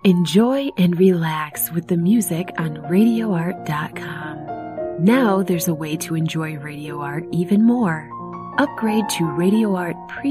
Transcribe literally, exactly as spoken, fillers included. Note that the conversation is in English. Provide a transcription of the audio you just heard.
Enjoy and relax with the music on radio art dot com. Now there's a way to enjoy Radio Art even more. Upgrade to Radio Art Premium